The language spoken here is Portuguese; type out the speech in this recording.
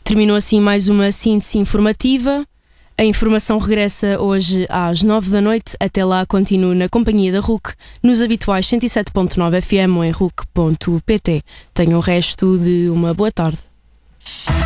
Terminou assim mais uma síntese informativa. A informação regressa hoje às 9 da noite. Até lá, continuo na companhia da RUC, nos habituais 107.9 FM ou em RUC.pt. Tenham o resto de uma boa tarde.